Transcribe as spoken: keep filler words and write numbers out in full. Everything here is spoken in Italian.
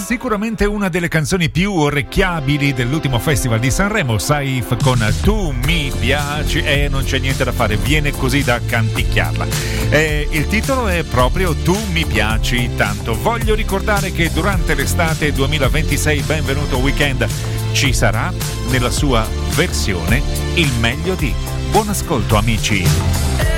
sicuramente una delle canzoni più orecchiabili dell'ultimo festival di Sanremo, Saif con Tu mi piaci, e non c'è niente da fare, viene così da canticchiarla. E il titolo è proprio Tu mi piaci tanto. Voglio ricordare che durante l'estate duemilaventisei Benvenuto Weekend ci sarà nella sua versione il meglio di. Buon ascolto amici.